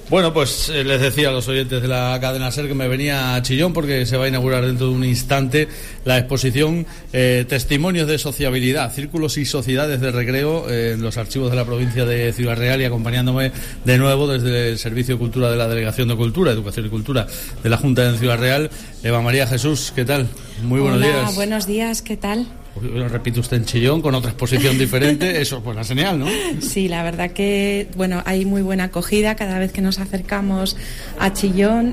Bueno, pues les decía a los oyentes de la cadena SER que me venía a Chillón porque se va a inaugurar dentro de un instante la exposición Testimonios de Sociabilidad, Círculos y Sociedades de Recreo en los archivos de la provincia de Ciudad Real, y acompañándome de nuevo desde el Servicio de Cultura de la Delegación de Cultura, Educación y Cultura de la Junta de Ciudad Real, Eva María Jesús, ¿qué tal? Muy buenos días. Hola, buenos días, ¿qué tal? Repite usted en Chillón con otra exposición diferente, eso pues la señal, ¿no? Sí, la verdad que, bueno, hay muy buena acogida cada vez que nos acercamos a Chillón.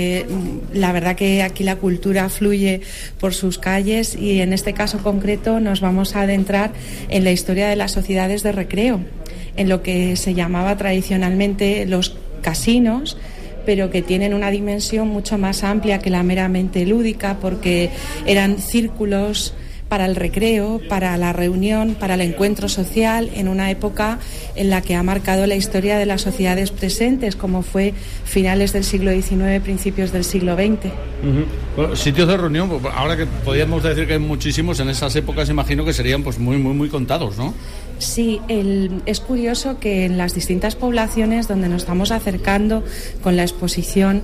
La verdad que aquí la cultura fluye por sus calles, y en este caso concreto nos vamos a adentrar en la historia de las sociedades de recreo, en lo que se llamaba tradicionalmente los casinos, pero que tienen una dimensión mucho más amplia que la meramente lúdica, porque eran círculos para el recreo, para la reunión, para el encuentro social, en una época en la que ha marcado la historia de las sociedades presentes, como fue finales del siglo XIX, principios del siglo XX. Uh-huh. Bueno, sitios de reunión, ahora que podríamos decir que hay muchísimos, en esas épocas imagino que serían pues muy contados, ¿no? Sí, es curioso que en las distintas poblaciones donde nos estamos acercando con la exposición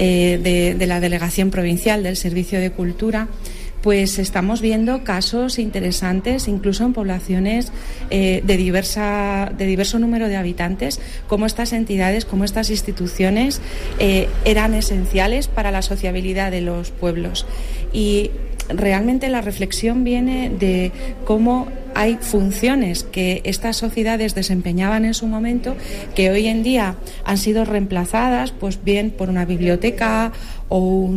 de la Delegación Provincial del Servicio de Cultura, pues estamos viendo casos interesantes, incluso en poblaciones de diverso número de habitantes, cómo estas entidades, cómo estas instituciones eran esenciales para la sociabilidad de los pueblos. Y realmente la reflexión viene de cómo hay funciones que estas sociedades desempeñaban en su momento que hoy en día han sido reemplazadas, pues bien por una biblioteca o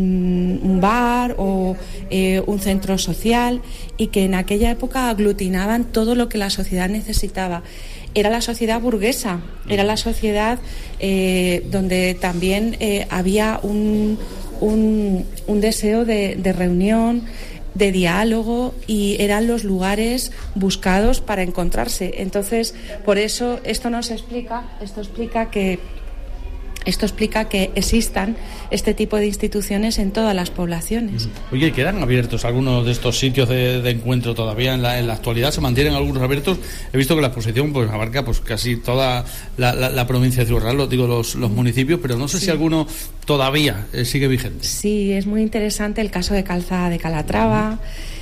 un bar o un centro social, y que en aquella época aglutinaban todo lo que la sociedad necesitaba. Era la sociedad burguesa, era la sociedad donde también había un deseo de reunión, de diálogo, y eran los lugares buscados para encontrarse. Entonces, por eso esto explica que existan este tipo de instituciones en todas las poblaciones. Oye, ¿quedan abiertos algunos de estos sitios de encuentro todavía en la actualidad? ¿Se mantienen algunos abiertos? He visto que la exposición pues abarca pues casi toda la provincia de Ciudad Real, los municipios, pero no sé si alguno todavía sigue vigente. Sí, es muy interesante el caso de Calzada de Calatrava.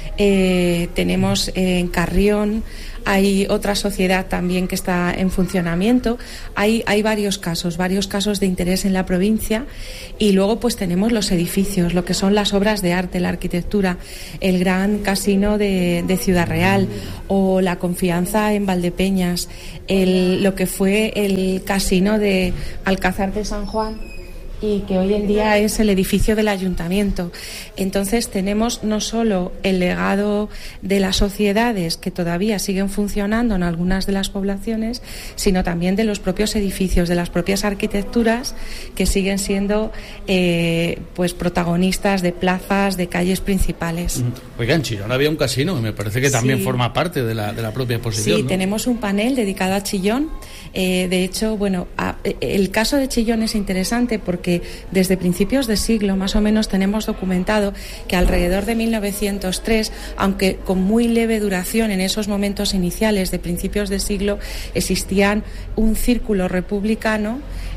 Tenemos en Carrión, hay otra sociedad también que está en funcionamiento. Hay varios casos de interés en la provincia, y luego pues tenemos los edificios, lo que son las obras de arte, la arquitectura, el gran casino de Ciudad Real, o la Confianza en Valdepeñas, lo que fue el casino de Alcázar de San Juan, y que hoy en día es el edificio del ayuntamiento. Entonces tenemos no solo el legado de las sociedades que todavía siguen funcionando en algunas de las poblaciones, sino también de los propios edificios, de las propias arquitecturas que siguen siendo pues protagonistas de plazas, de calles principales. Oiga, en Chillón había un casino y me parece que también forma parte de la propia exposición. Sí, ¿no? Tenemos un panel dedicado a Chillón. De hecho, el caso de Chillón es interesante porque desde principios de siglo, más o menos, tenemos documentado que alrededor de 1903, aunque con muy leve duración en esos momentos iniciales de principios de siglo, existían un círculo republicano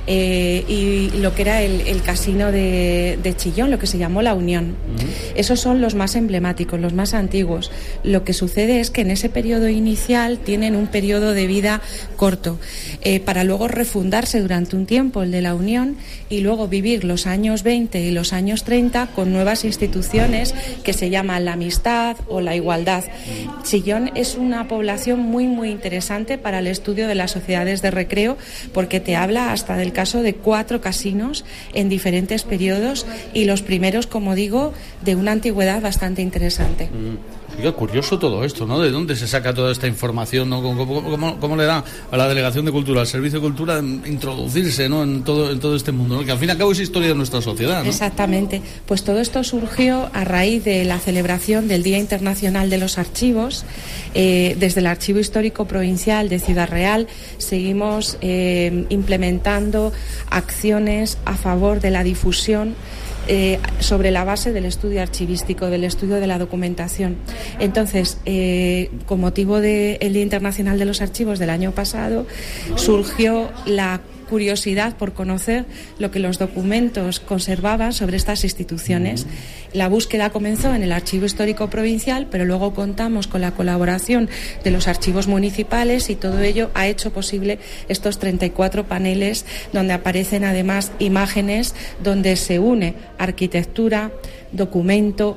y lo que era el casino de Chillón, lo que se llamó La Unión. Esos son los más emblemáticos, los más antiguos. Lo que sucede es que en ese periodo inicial tienen un periodo de vida corto, para luego refundarse durante un tiempo, el de La Unión, y luego vivir los años 20 y los años 30 con nuevas instituciones que se llaman la amistad o la igualdad. Chillón es una población muy interesante para el estudio de las sociedades de recreo, porque te habla hasta del caso de 4 casinos en diferentes periodos, y los primeros, como digo, de una antigüedad bastante interesante. Oiga, curioso todo esto, ¿no? ¿De dónde se saca toda esta información, ¿no? ¿Cómo le da a la Delegación de Cultura, al Servicio de Cultura, introducirse, ¿no? en todo este mundo, ¿no? Que al fin y al cabo es historia de nuestra sociedad, ¿no? Exactamente. Pues todo esto surgió a raíz de la celebración del Día Internacional de los Archivos. Desde el Archivo Histórico Provincial de Ciudad Real seguimos implementando acciones a favor de la difusión sobre la base del estudio archivístico, del estudio de la documentación. Entonces, con motivo del Día Internacional de los Archivos del año pasado, surgió la curiosidad por conocer lo que los documentos conservaban sobre estas instituciones. La búsqueda comenzó en el Archivo Histórico Provincial, pero luego contamos con la colaboración de los archivos municipales y todo ello ha hecho posible estos 34 paneles donde aparecen además imágenes donde se une arquitectura, documento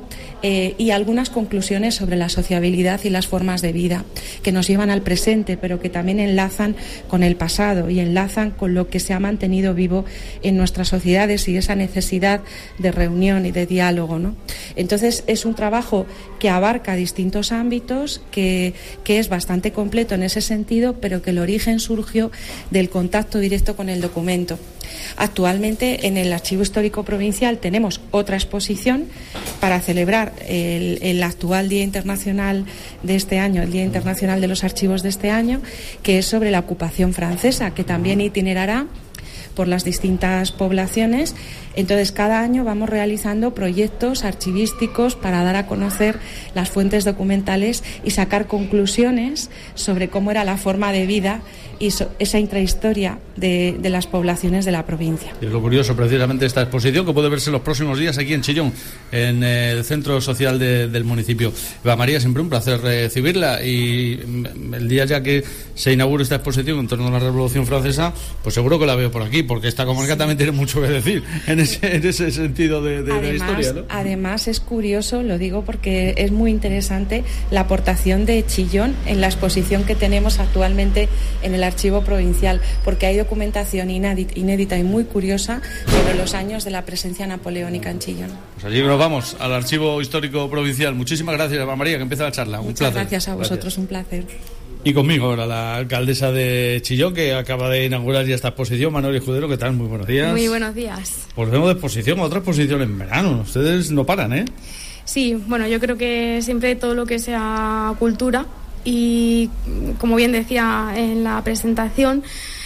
y algunas conclusiones sobre la sociabilidad y las formas de vida que nos llevan al presente, pero que también enlazan con el pasado y enlazan con lo que se ha mantenido vivo en nuestras sociedades y esa necesidad de reunión y de diálogo, ¿no? Entonces es un trabajo que abarca distintos ámbitos, que es bastante completo en ese sentido, pero que el origen surgió del contacto directo con el documento. Actualmente en el Archivo Histórico Provincial tenemos otra exposición para celebrar el actual Día Internacional de este año, el Día Internacional de los Archivos de este año, que es sobre la ocupación francesa, que también itinerará por las distintas poblaciones. Entonces, cada año vamos realizando proyectos archivísticos para dar a conocer las fuentes documentales y sacar conclusiones sobre cómo era la forma de vida y esa intrahistoria de las poblaciones de la provincia. Y es lo curioso, precisamente, esta exposición que puede verse los próximos días aquí en Chillón, en el Centro Social del municipio. Eva María, siempre un placer recibirla, y el día ya que se inaugure esta exposición en torno a la Revolución Francesa, pues seguro que la veo por aquí, porque esta comarca también tiene mucho que decir en ese sentido de la historia, ¿no? Además es curioso, lo digo porque es muy interesante la aportación de Chillón en la exposición que tenemos actualmente en el Archivo Provincial, porque hay documentación inédita y muy curiosa sobre los años de la presencia napoleónica en Chillón. Pues allí nos vamos, al Archivo Histórico Provincial. Muchísimas gracias, Eva María, que empieza la charla. Un Muchas placer. Gracias a vosotros, gracias. Un placer. Y conmigo ahora la alcaldesa de Chillón, que acaba de inaugurar ya esta exposición, Manuel Escudero. ¿Qué tal? Muy buenos días. Muy buenos días. Volvemos de exposición, otra exposición en verano. Ustedes no paran, ¿eh? Sí, bueno, yo creo que siempre todo lo que sea cultura, y como bien decía en la presentación,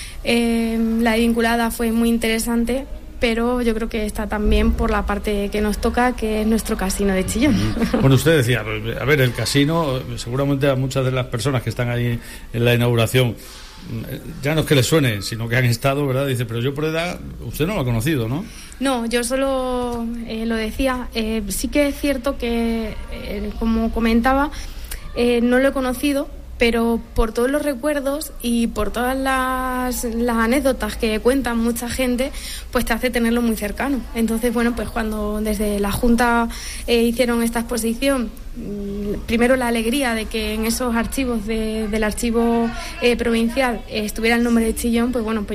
la vinculada fue muy interesante, pero yo creo que está también por la parte que nos toca, que es nuestro casino de Chillón. Bueno, usted decía, a ver, el casino, seguramente a muchas de las personas que están ahí en la inauguración, ya no es que les suene, sino que han estado, ¿verdad? Dice, pero yo por edad, usted no lo ha conocido, ¿no? No, yo solo lo decía. Sí que es cierto que, como comentaba, no lo he conocido, pero por todos los recuerdos y por todas las anécdotas que cuentan mucha gente, pues te hace tenerlo muy cercano. Entonces, bueno, pues cuando desde la Junta hicieron esta exposición, primero la alegría de que en esos archivos del Archivo Provincial estuviera el nombre de Chillón, pues bueno, pues